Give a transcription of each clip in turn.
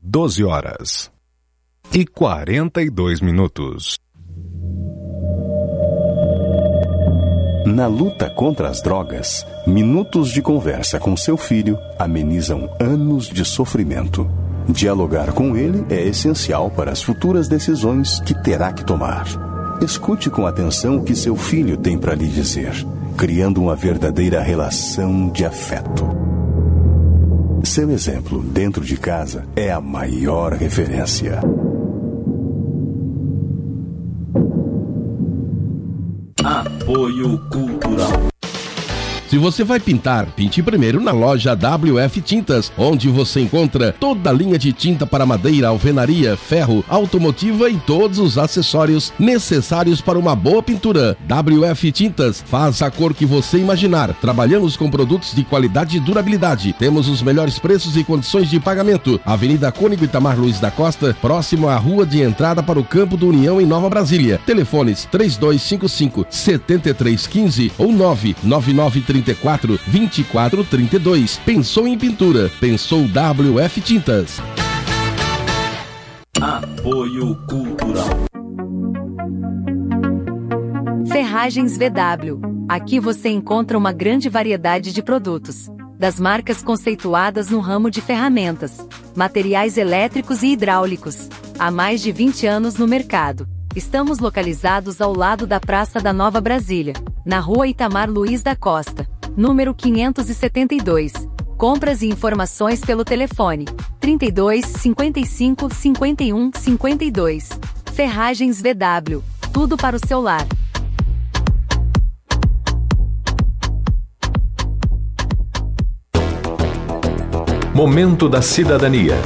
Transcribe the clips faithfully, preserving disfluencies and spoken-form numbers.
doze horas e quarenta e dois minutos. Na luta contra as drogas, minutos de conversa com seu filho amenizam anos de sofrimento. Dialogar com ele é essencial para as futuras decisões que terá que tomar. Escute com atenção o que seu filho tem para lhe dizer, criando uma verdadeira relação de afeto. Seu exemplo dentro de casa é a maior referência. Apoio Cultural. Se você vai pintar, pinte primeiro na loja W F Tintas, onde você encontra toda a linha de tinta para madeira, alvenaria, ferro, automotiva e todos os acessórios necessários para uma boa pintura. W F Tintas, faz a cor que você imaginar. Trabalhamos com produtos de qualidade e durabilidade. Temos os melhores preços e condições de pagamento. Avenida Cônigo Itamar Luiz da Costa, próximo à rua de entrada para o Campo do União em Nova Brasília. Telefones três dois cinco cinco, sete três um cinco ou nove nove nove três quatro, vinte e quatro, trinta e dois. Pensou em pintura? Pensou W F Tintas. Apoio Cultural. Ferragens V W. Aqui você encontra uma grande variedade de produtos, das marcas conceituadas no ramo de ferramentas, materiais elétricos e hidráulicos. Há mais de vinte anos no mercado. Estamos localizados ao lado da Praça da Nova Brasília, na Rua Itamar Luiz da Costa, número quinhentos e setenta e dois. Compras e informações pelo telefone trinta e dois, cinquenta e cinco, cinquenta e um, cinquenta e dois. Ferragens V W, tudo para o seu lar. Momento da Cidadania.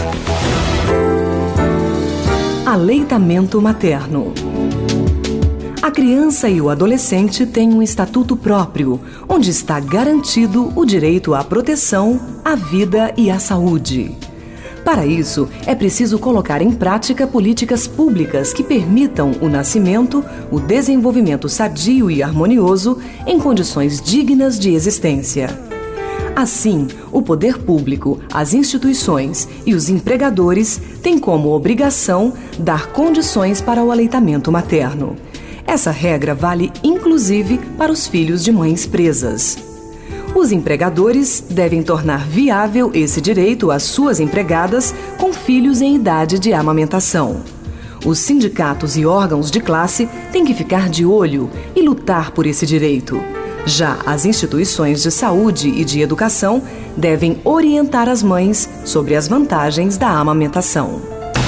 Aleitamento materno. A criança e o adolescente têm um estatuto próprio, onde está garantido o direito à proteção, à vida e à saúde. Para isso, é preciso colocar em prática políticas públicas que permitam o nascimento, o desenvolvimento sadio e harmonioso em condições dignas de existência. Assim, o poder público, as instituições e os empregadores têm como obrigação dar condições para o aleitamento materno. Essa regra vale inclusive para os filhos de mães presas. Os empregadores devem tornar viável esse direito às suas empregadas com filhos em idade de amamentação. Os sindicatos e órgãos de classe têm que ficar de olho e lutar por esse direito. Já as instituições de saúde e de educação devem orientar as mães sobre as vantagens da amamentação.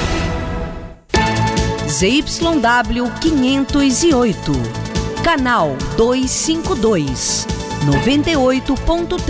Z Y W quinhentos e oito, canal duzentos e cinquenta e dois, noventa e oito ponto três.